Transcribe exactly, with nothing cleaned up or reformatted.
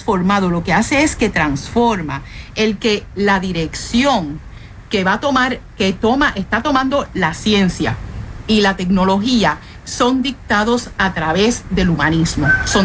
transformado, lo que hace es que transforma, el que la dirección que va a tomar, que toma, está tomando la ciencia y la tecnología son dictados a través del humanismo, son